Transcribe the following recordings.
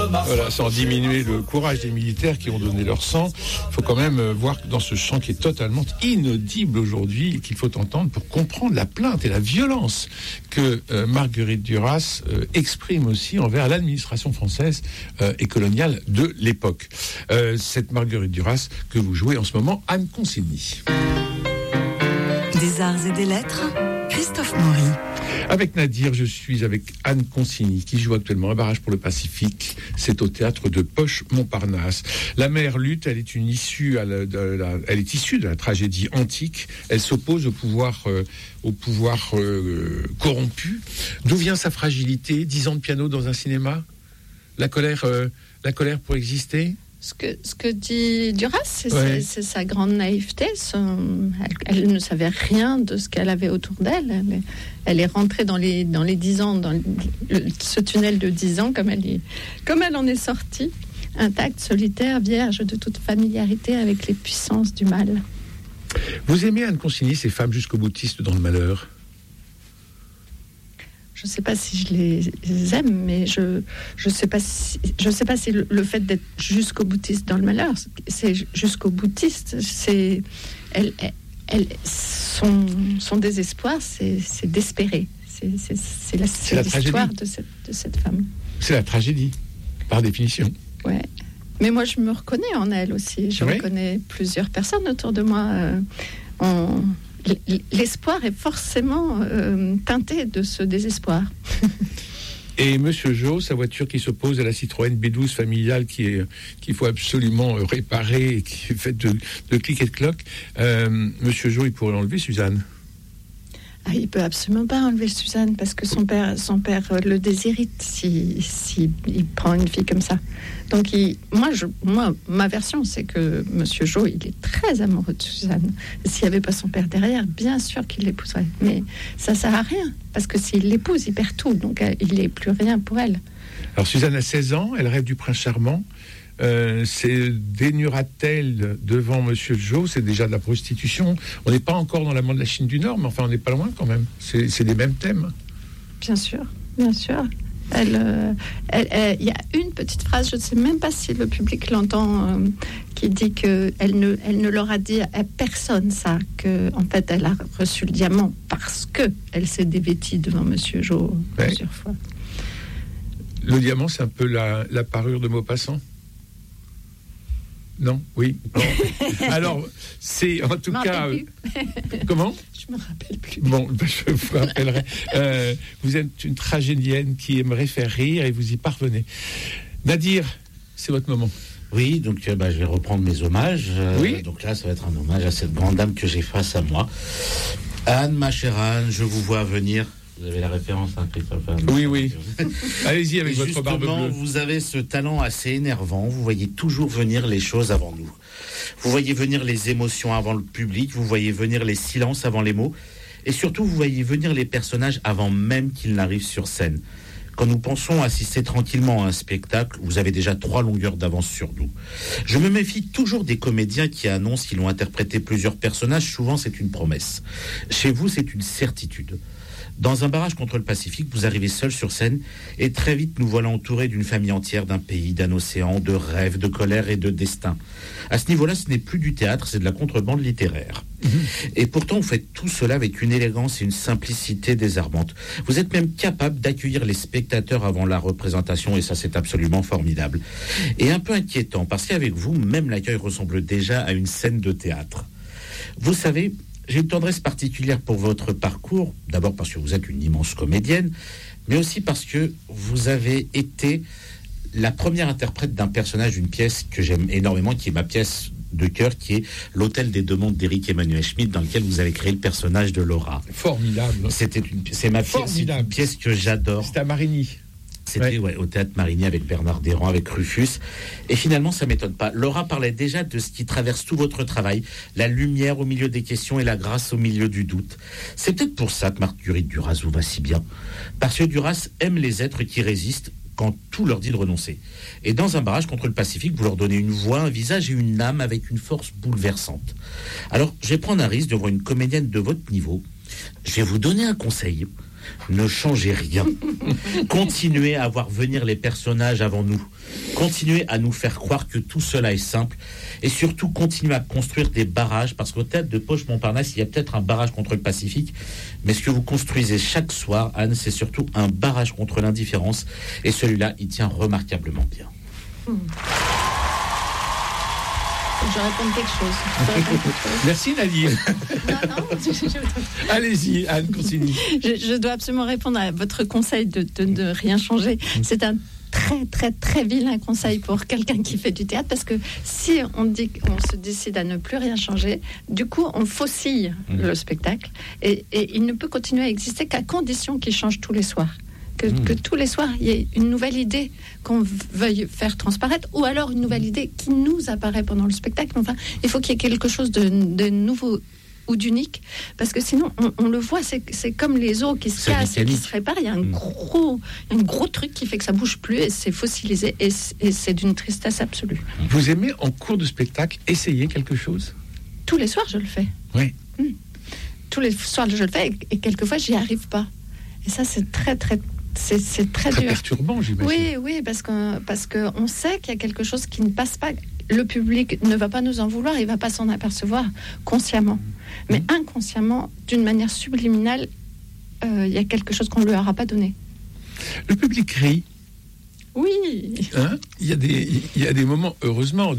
Voilà, sans diminuer le courage des militaires qui ont donné leur sang, il faut quand même voir que dans ce chant qui est totalement inaudible aujourd'hui et qu'il faut entendre pour comprendre la plainte et la violence que Marguerite Duras exprime aussi envers l'administration française et coloniale de l'époque. Cette Marguerite Duras que vous jouez en ce moment, Anne Consigny. Des arts et des lettres, Christophe Maury. Avec Nadir, je suis avec Anne Consigny qui joue actuellement Un barrage pour le Pacifique. C'est au théâtre de Poche-Montparnasse. La mère lutte, elle est issue de la tragédie antique. Elle s'oppose au pouvoir corrompu. D'où vient sa fragilité? 10 ans de piano dans un cinéma? La colère pour exister? Ce que dit Duras, c'est sa grande naïveté. Elle ne savait rien de ce qu'elle avait autour d'elle. Elle est rentrée dans les 10 ans, dans ce tunnel de 10 ans, comme elle en est sortie, intacte, solitaire, vierge de toute familiarité avec les puissances du mal. Vous aimez, Anne Consigny, ces femmes jusqu'au boutiste dans le malheur? Je ne sais pas si je les aime, mais je sais pas si le fait d'être jusqu'au boutiste dans le malheur, c'est jusqu'au boutiste, c'est son désespoir, c'est d'espérer. C'est l'histoire de cette femme. C'est la tragédie, par définition. Ouais. Mais moi, je me reconnais en elle aussi. Je reconnais plusieurs personnes autour de moi. L'espoir est forcément teinté de ce désespoir. Et Monsieur Jo, sa voiture qui s'oppose à la Citroën B12 familiale qu'il faut absolument réparer et qui est faite de clic et de cloc, Monsieur Jo, il pourrait l'enlever, Suzanne? Il peut absolument pas enlever Suzanne parce que son père le déshérite si il prend une fille comme ça. Donc ma version, c'est que Monsieur Jo, il est très amoureux de Suzanne. S'il n'y avait pas son père derrière, bien sûr qu'il l'épouserait. Mais ça sert à rien parce que s'il l'épouse, il perd tout. Donc il n'est plus rien pour elle. Alors Suzanne a 16 ans, elle rêve du prince charmant. Dénuera-t-elle devant Monsieur Jo? C'est déjà de la prostitution. On n'est pas encore dans l'amant de la Chine du Nord, mais enfin on n'est pas loin quand même. C'est les mêmes thèmes. Bien sûr, bien sûr. Il y a une petite phrase, je ne sais même pas si le public l'entend, qui dit qu'elle ne leur a dit à personne ça, qu'en fait elle a reçu le diamant parce qu'elle s'est dévêtie devant Monsieur Jo plusieurs fois. Le diamant, c'est un peu la parure de Maupassant? Non, oui. Bon. Alors, c'est en tout cas. Comment? Je me rappelle plus. Bon, je vous rappellerai. Vous êtes une tragédienne qui aimerait faire rire et vous y parvenez. Nadir, c'est votre moment. Oui, donc je vais reprendre mes hommages. Oui. Donc là, ça va être un hommage à cette grande dame que j'ai face à moi. Anne, ma chère Anne, je vous vois venir. Vous avez la référence, hein, Christophe? Oui. Allez-y avec votre barbe bleue. Vous avez ce talent assez énervant. Vous voyez toujours venir les choses avant nous. Vous voyez venir les émotions avant le public. Vous voyez venir les silences avant les mots. Et surtout, vous voyez venir les personnages avant même qu'ils n'arrivent sur scène. Quand nous pensons assister tranquillement à un spectacle, vous avez déjà 3 longueurs d'avance sur nous. Je me méfie toujours des comédiens qui annoncent qu'ils ont interprété plusieurs personnages. Souvent, c'est une promesse. Chez vous, c'est une certitude. Dans Un barrage contre le Pacifique, vous arrivez seul sur scène et très vite nous voilà entourés d'une famille entière, d'un pays, d'un océan, de rêves, de colère et de destin. À ce niveau-là, ce n'est plus du théâtre, c'est de la contrebande littéraire. Et pourtant, vous faites tout cela avec une élégance et une simplicité désarmantes. Vous êtes même capable d'accueillir les spectateurs avant la représentation et ça, c'est absolument formidable. Et un peu inquiétant, parce qu'avec vous, même l'accueil ressemble déjà à une scène de théâtre. Vous savez, j'ai une tendresse particulière pour votre parcours, d'abord parce que vous êtes une immense comédienne, mais aussi parce que vous avez été la première interprète d'un personnage d'une pièce que j'aime énormément, qui est ma pièce de cœur, qui est L'Hôtel des Deux Mondes d'Éric Emmanuel Schmitt, dans lequel vous avez créé le personnage de Laura. Formidable. C'est ma pièce, c'est une pièce que j'adore. C'était à Marigny. C'était au Théâtre Marigny avec Bernard Desrands, avec Rufus. Et finalement, ça ne m'étonne pas. Laura parlait déjà de ce qui traverse tout votre travail, la lumière au milieu des questions et la grâce au milieu du doute. C'est peut-être pour ça que Marguerite Duras vous va si bien. Parce que Duras aime les êtres qui résistent quand tout leur dit de renoncer. Et dans Un barrage contre le Pacifique, vous leur donnez une voix, un visage et une âme avec une force bouleversante. Alors, je vais prendre un risque de voir une comédienne de votre niveau. Je vais vous donner un conseil. Ne changez rien. Continuez à voir venir les personnages avant nous. Continuez à nous faire croire que tout cela est simple. Et surtout, continuez à construire des barrages, parce qu'au théâtre de Poche-Montparnasse, il y a peut-être un barrage contre le Pacifique, mais ce que vous construisez chaque soir, Anne, c'est surtout un barrage contre l'indifférence. Et celui-là, il tient remarquablement bien. Je réponds quelque chose. Merci Nadir. Non. Allez-y, Anne, continue. Je dois absolument répondre à votre conseil de ne rien changer. C'est un très, très, très vilain conseil pour quelqu'un qui fait du théâtre, parce que si on dit qu'on se décide à ne plus rien changer, du coup, on faussille le spectacle et il ne peut continuer à exister qu'à condition qu'il change tous les soirs. Que tous les soirs, il y ait une nouvelle idée qu'on veuille faire transparaître, ou alors une nouvelle idée qui nous apparaît pendant le spectacle. Enfin, il faut qu'il y ait quelque chose de nouveau ou d'unique, parce que sinon, on le voit, c'est comme les os qui se cassent et qui se réparent. Il y a un gros truc qui fait que ça bouge plus, et c'est fossilisé, et c'est d'une tristesse absolue. Vous aimez, en cours de spectacle, essayer quelque chose ? Tous les soirs, je le fais. Oui. Tous les soirs, je le fais, et quelquefois, j'y arrive pas. Et ça, c'est très, très... C'est très dur. Perturbant, j'imagine. Oui, parce que on sait qu'il y a quelque chose qui ne passe pas. Le public ne va pas nous en vouloir, il ne va pas s'en apercevoir consciemment. Mais inconsciemment, d'une manière subliminale, il y a quelque chose qu'on ne lui aura pas donné. Le public rit. Oui. Il y a des moments, heureusement,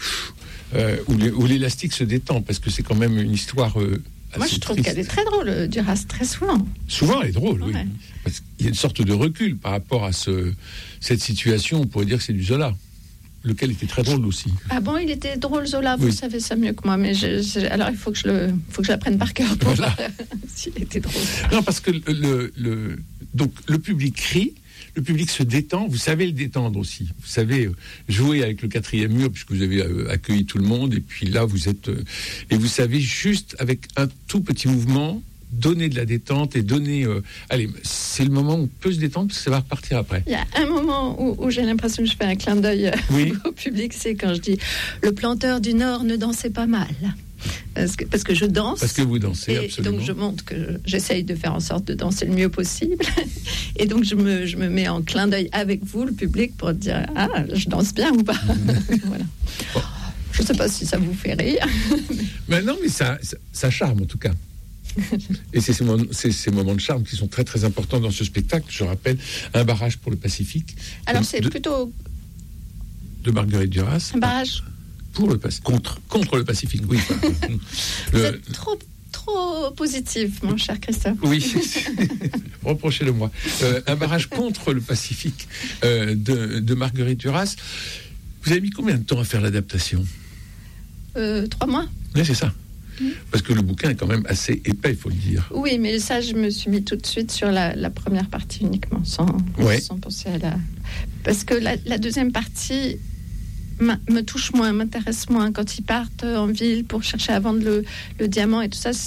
où l'élastique se détend, parce que c'est quand même une histoire... Moi, je trouve qu'elle est très drôle, Duras, très souvent. Souvent, elle est drôle, oui. Ouais. Parce qu'il y a une sorte de recul par rapport à cette situation. On pourrait dire que c'est du Zola, lequel était très drôle aussi. Ah bon, il était drôle, Zola, vous savez ça mieux que moi. Mais alors, il faut que je l'apprenne par cœur pour voir s'il était drôle. Non, parce que donc, le public rit. Le public se détend, vous savez le détendre aussi. Vous savez jouer avec le quatrième mur, puisque vous avez accueilli tout le monde, et puis là, vous êtes... et vous savez juste, avec un tout petit mouvement, donner de la détente et donner... allez, c'est le moment où on peut se détendre, parce que ça va repartir après. Il y a un moment où j'ai l'impression que je fais un clin d'œil au public, c'est quand je dis « Le planteur du Nord ne dansait pas mal ». Parce que je danse. Parce que vous dansez, absolument. Donc je montre que j'essaye de faire en sorte de danser le mieux possible. Et donc je me mets en clin d'œil avec vous, le public, pour dire « Ah, je danse bien ou pas ?» Voilà. Bon. Je ne sais pas si ça vous fait rire. Mais non, mais ça charme en tout cas. Et c'est ces moments de charme qui sont très très importants dans ce spectacle. Je rappelle, un barrage pour le Pacifique. Alors c'est plutôt... De Marguerite Duras. Un barrage... Pour le Pacifique. Contre le Pacifique, oui. Vous êtes trop positif, mon cher Christophe. Oui, reprochez-le-moi. Un barrage contre le Pacifique de Marguerite Duras. Vous avez mis combien de temps à faire l'adaptation ? 3 mois. Oui, c'est ça. Parce que le bouquin est quand même assez épais, il faut le dire. Oui, mais ça, je me suis mis tout de suite sur la première partie uniquement, sans penser à la... Parce que la deuxième partie... me touche moins, m'intéresse moins. Quand ils partent en ville pour chercher à vendre le diamant et tout ça,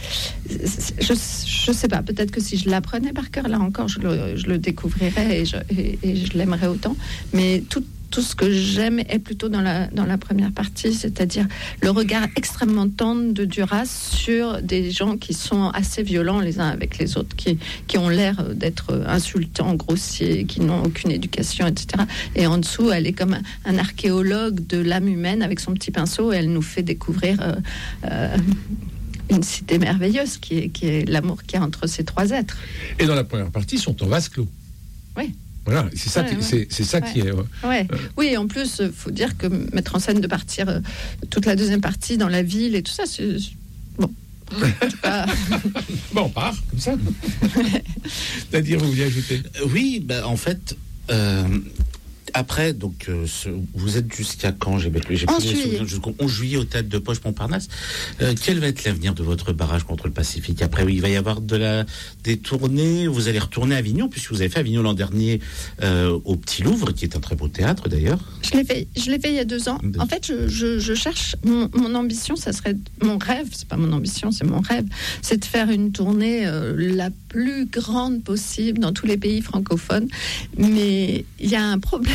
je sais pas, peut-être que si je l'apprenais par cœur, là encore, je le découvrirais et je l'aimerais autant. Mais tout ce que j'aime est plutôt dans la première partie, c'est-à-dire le regard extrêmement tendre de Duras sur des gens qui sont assez violents les uns avec les autres, qui ont l'air d'être insultants, grossiers, qui n'ont aucune éducation, etc. Et en dessous, elle est comme un archéologue de l'âme humaine avec son petit pinceau, et elle nous fait découvrir une cité merveilleuse qui est l'amour qu'il y a entre ces 3 êtres. Et dans la première partie, ils sont en vase clos. Oui. Voilà, c'est ça, qui est... Oui, en plus, il faut dire que mettre en scène de partir toute la deuxième partie dans la ville et tout ça, c'est... Bon. Bon, on part, comme ça. C'est-à-dire, vous vouliez ajouter ? Oui, en fait... Après, donc, vous êtes jusqu'à quand ? J'ai jusqu'au 11 juillet au théâtre de Poche-Montparnasse. Quel va être l'avenir de votre barrage contre le Pacifique ? Après, oui, il va y avoir des tournées. Vous allez retourner à Avignon, puisque vous avez fait Avignon l'an dernier au Petit Louvre, qui est un très beau théâtre d'ailleurs. Je l'ai fait il y a 2 ans. En fait, je cherche mon ambition, ça serait mon rêve. C'est pas mon ambition, c'est mon rêve. C'est de faire une tournée la plus grande possible dans tous les pays francophones. Mais il y a un problème